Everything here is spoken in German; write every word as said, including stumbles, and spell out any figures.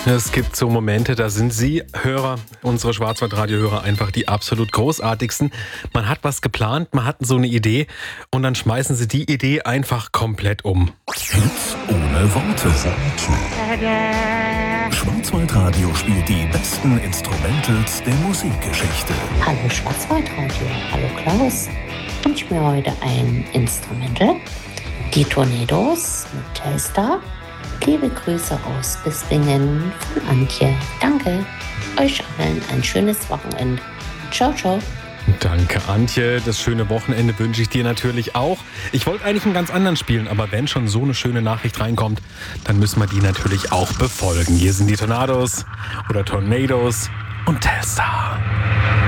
Es gibt so Momente, da sind Sie, Hörer, unsere Schwarzwaldradio-Hörer, einfach die absolut großartigsten. Man hat was geplant, man hat so eine Idee und dann schmeißen Sie die Idee einfach komplett um. Hits ohne Worte. Schwarzwaldradio spielt die besten Instrumentals der Musikgeschichte. Hallo Schwarzwaldradio, hallo Klaus. Ich wünsche mir heute ein Instrumental, die Tornados mit Telstar. Liebe Grüße aus Bispingen von Antje. Danke. Euch allen ein schönes Wochenende. Ciao, ciao. Danke, Antje. Das schöne Wochenende wünsche ich dir natürlich auch. Ich wollte eigentlich einen ganz anderen spielen, aber wenn schon so eine schöne Nachricht reinkommt, dann müssen wir die natürlich auch befolgen. Hier sind die Tornados oder Tornados und Telstar.